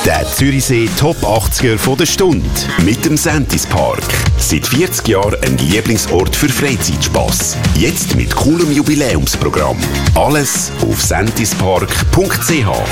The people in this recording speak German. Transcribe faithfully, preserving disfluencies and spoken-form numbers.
Der Zürichsee Top achtziger von der Stunde mit dem Sentis Park. Seit vierzig Jahren ein Lieblingsort für Freizeitspass. Jetzt mit coolem Jubiläumsprogramm. Alles auf sentispark punkt c h.